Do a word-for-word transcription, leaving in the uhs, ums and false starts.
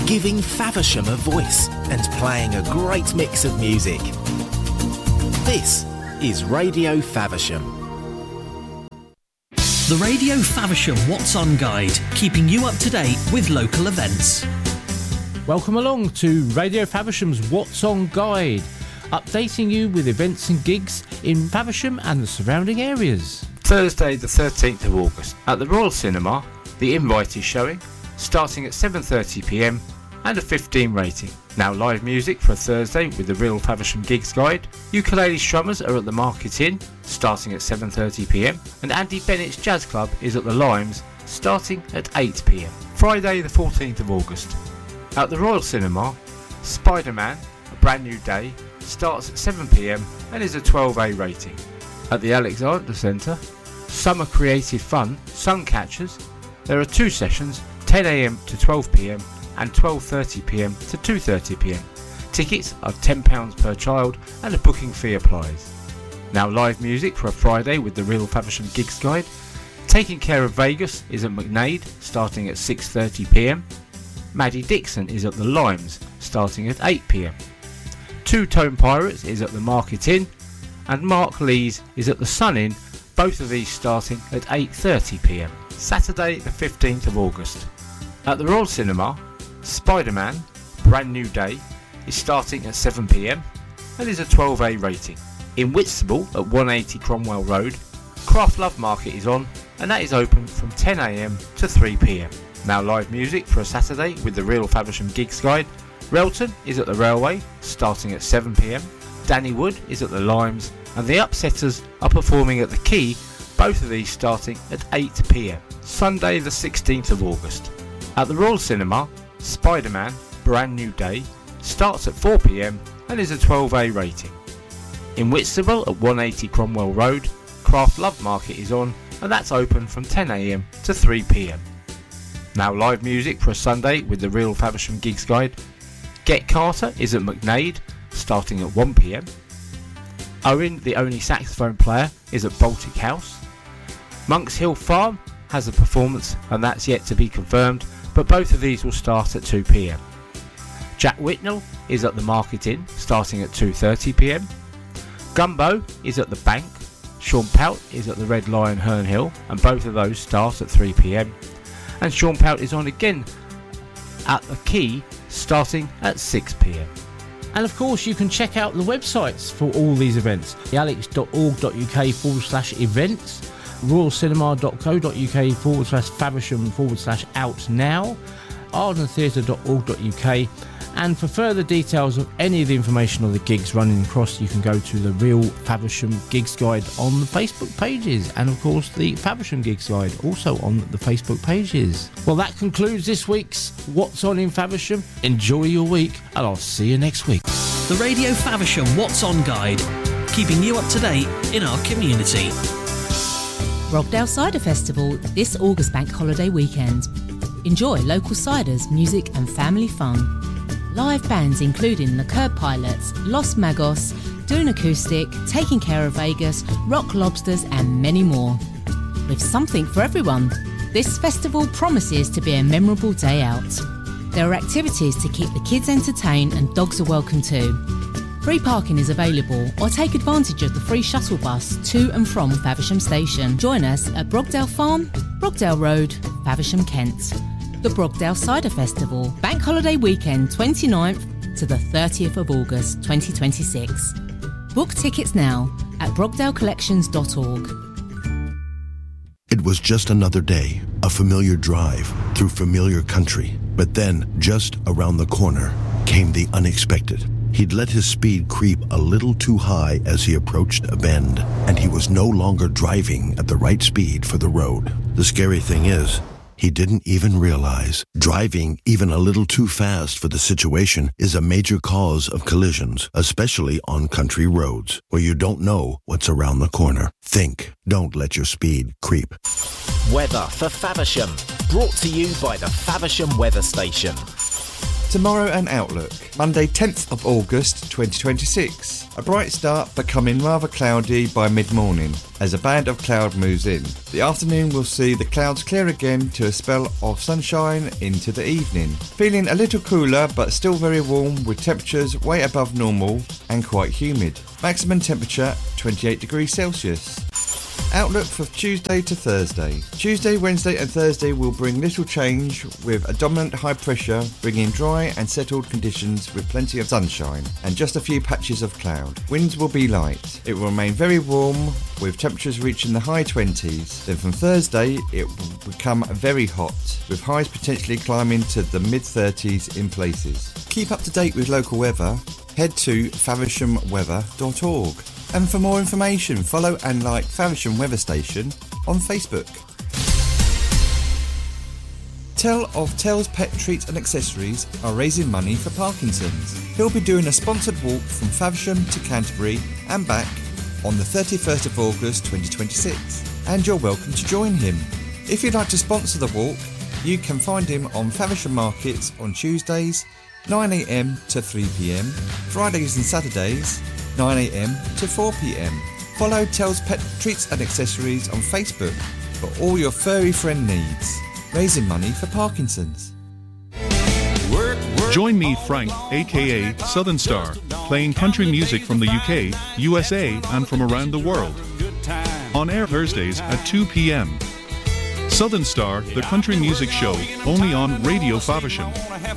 giving Faversham a voice and playing a great mix of music. This is Radio Faversham. The Radio Faversham What's On Guide, keeping you up to date with local events. Welcome along to Radio Faversham's What's On Guide, updating you with events and gigs in Faversham and the surrounding areas. Thursday the thirteenth of August at the Royal Cinema, The Invite is showing, starting at seven thirty p m and a fifteen rating. Now live music for a Thursday with the Real Faversham Gigs Guide. Ukulele Strummers are at the Market Inn, starting at seven thirty p m, and Andy Bennett's Jazz Club is at the Limes, starting at eight p m. Friday the fourteenth of August at the Royal Cinema, Spider-Man, A Brand New Day, starts at seven p m and is a twelve A rating. At the Alexander Centre, Summer Creative Fun, Suncatchers, there are two sessions, ten a m to twelve p m and twelve thirty p m to two thirty p m. Tickets are ten pounds per child and a booking fee applies. Now live music for a Friday with the Real Faversham Gigs Guide. Taking Care of Vegas is at McNaid, starting at six thirty p m. Maddie Dixon is at the Limes, starting at eight p m. Two Tone Pirates is at the Market Inn, and Mark Lees is at the Sun Inn, both of these starting at eight thirty p m. Saturday the fifteenth of August at the Royal Cinema, Spider-Man, Brand New Day is starting at seven p m and is a twelve A rating. In Whitstable at one eighty Cromwell Road, Craft Love Market is on, and that is open from ten a m to three p m. Now live music for a Saturday with the Real Faversham Gigs Guide. Relton is at the Railway, starting at seven p m. Danny Wood is at the Limes, and the Upsetters are performing at the Quay, both of these starting at eight p m. Sunday the sixteenth of August at the Royal Cinema, Spider-Man, Brand New Day starts at four p m and is a twelve A rating. In Whitstable at one eighty Cromwell Road, Craft Love Market is on, and that's open from ten a m to three p m. Now live music for a Sunday with the Real Faversham Gigs Guide. Get Carter is at McNaid, starting at one p m. Owen, the only saxophone player, is at Baltic House. Monks Hill Farm has a performance, and that's yet to be confirmed, but both of these will start at two p m. Jack Whitnell is at the Market Inn, starting at two thirty p m. Gumbo is at the Bank. Sean Pout is at the Red Lion Herne Hill, and both of those start at three p m. And Sean Pout is on again at the Quay, starting at six p m. And of course you can check out the websites for all these events, the alex dot org dot u k forward slash events, royal cinema dot co dot u k forward slash faversham forward slash out now, arden theatre dot org dot u k, and for further details of any of the information of the gigs running across, you can go to the Real Faversham Gigs Guide on the Facebook pages, and of course the Faversham Gigs Guide also on the Facebook pages. Well, that concludes this week's What's On in Faversham. Enjoy your week, and I'll see you next week. The Radio Faversham What's On Guide, keeping you up to date in our community. Brogdale Cider Festival this August bank holiday weekend. Enjoy local ciders, music and family fun. Live bands including the Curb Pilots, Los Magos, Dune Acoustic, Taking Care of Vegas, Rock Lobsters and many more. With something for everyone, this festival promises to be a memorable day out. There are activities to keep the kids entertained and dogs are welcome too. Free parking is available, or take advantage of the free shuttle bus to and from Faversham Station. Join us at Brogdale Farm, Brogdale Road, Faversham, Kent. The Brogdale Cider Festival, bank holiday weekend twenty-ninth to the thirtieth of August twenty twenty-six. Book tickets now at brogdale collections dot org. It was just another day, a familiar drive through familiar country. But then, just around the corner, came the unexpected. He'd let his speed creep a little too high as he approached a bend, and he was no longer driving at the right speed for the road. The scary thing is, he didn't even realize driving even a little too fast for the situation is a major cause of collisions, especially on country roads where you don't know what's around the corner. Think, don't let your speed creep. Weather for Faversham, brought to you by the Faversham Weather Station. Tomorrow and Outlook. Monday tenth of August twenty twenty-six. A bright start becoming rather cloudy by mid-morning as a band of cloud moves in. The afternoon will see the clouds clear again to a spell of sunshine into the evening. Feeling a little cooler but still very warm with temperatures way above normal and quite humid. Maximum temperature twenty-eight degrees Celsius. Outlook for Tuesday to Thursday. Tuesday, Wednesday and Thursday will bring little change with a dominant high pressure bringing dry and settled conditions with plenty of sunshine and just a few patches of cloud. Winds will be light. It will remain very warm with temperatures reaching the high twenties. Then from Thursday it will become very hot with highs potentially climbing to the mid thirties in places. Keep up to date with local weather. Head to faversham weather dot org. And for more information, follow and like Faversham Weather Station on Facebook. Tell of Tell's Pet Treats and Accessories are raising money for Parkinson's. He'll be doing a sponsored walk from Faversham to Canterbury and back on the thirty-first of August twenty twenty-six, and you're welcome to join him. If you'd like to sponsor the walk, you can find him on Faversham Markets on Tuesdays, nine a m to three p m, Fridays and Saturdays, nine a m to four p m. Follow Tell's Pet Treats and Accessories on Facebook for all your furry friend needs. Raising money for Parkinson's. Join me, Frank, aka Southern Star, playing country music from the U K, U S A and from around the world. On air Thursdays at two p m. Southern Star, the country music show, only on Radio Faversham.